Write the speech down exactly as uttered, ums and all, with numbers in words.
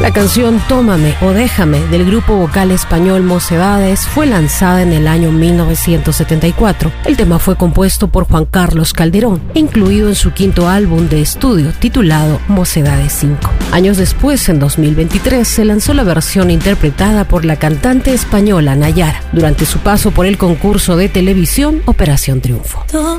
La canción Tómame o Déjame del grupo vocal español Mocedades fue lanzada en el año mil novecientos setenta y cuatro. El tema fue compuesto por Juan Carlos Calderón, incluido en su quinto álbum de estudio titulado Mocedades cinco. Años después, en dos mil veintitrés, se lanzó la versión interpretada por la cantante española Nayara durante su paso por el concurso de televisión Operación Triunfo.